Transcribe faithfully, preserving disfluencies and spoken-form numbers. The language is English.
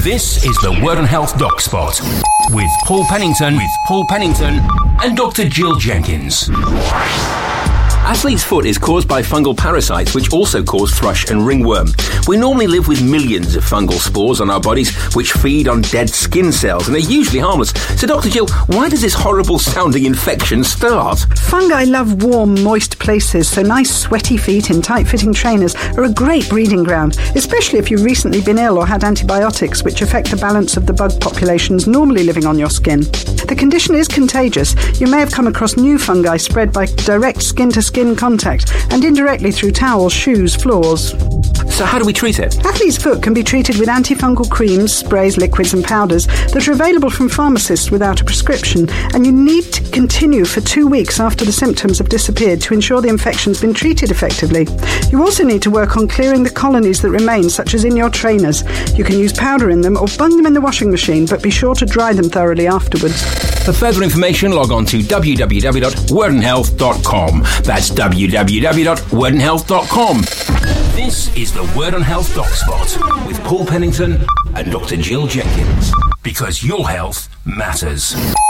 This is the Word on Health Doc Spot with Paul Pennington, with Paul Pennington and Doctor Jill Jenkins. Athlete's foot is caused by fungal parasites which also cause thrush and ringworm. We normally live with millions of fungal spores on our bodies which feed on dead skin cells and are usually harmless. So Doctor Jill, why does this horrible sounding infection start? Fungi love warm, moist places, so nice sweaty feet in tight-fitting trainers are a great breeding ground, especially if you've recently been ill or had antibiotics which affect the balance of the bug populations normally living on your skin. The condition is contagious. You may have come across new fungi spread by direct skin-to-skin contact and indirectly through towels, shoes, floors. So how do we treat it? Athlete's foot can be treated with antifungal creams, sprays, liquids and powders that are available from pharmacists without a prescription, and you need to continue for two weeks after the symptoms have disappeared to ensure the infection's been treated effectively. You also need to work on clearing the colonies that remain, such as in your trainers. You can use powder in them or bung them in the washing machine, but be sure to dry them thoroughly afterwards. For further information, log on to w w w dot word and health dot com. That's w w w dot word and health dot com. This is the Word on Health Doc Spot with Paul Pennington and Doctor Jill Jenkins. Because your health matters.